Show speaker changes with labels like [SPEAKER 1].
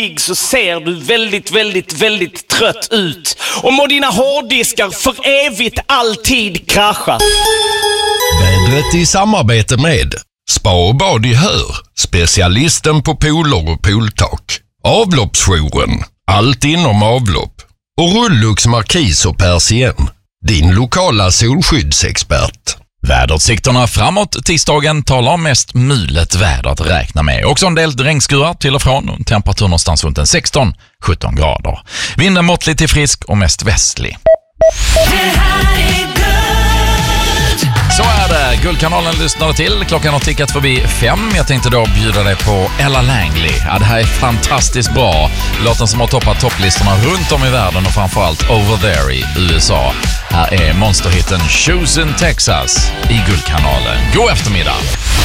[SPEAKER 1] så ser du väldigt trött ut. Och må dina hårddiskar för evigt alltid krascha.
[SPEAKER 2] Vädret i samarbete med Spa och bad i Hör, specialisten på pooler och pooltak. Avloppsjouren, allt inom avlopp. Och Rullux Markis och Persien, din lokala solskyddsexpert.
[SPEAKER 3] Väderutsikterna framåt tisdagen talar om mest mulet väder att räkna med. Också en del regnskurar till och från. Temperatur någonstans runt 16-17 grader. Vinden måttlig till frisk och mest västlig. Så är det. Guldkanalen lyssnar till. Klockan har tickat förbi 5. Jag tänkte då bjuda dig på Ella Langley. Ja, det här är fantastiskt bra. Låten som har toppat topplistorna runt om i världen och framförallt over there i USA. Här är monsterhitten Shoes in Texas i Guldkanalen. God eftermiddag!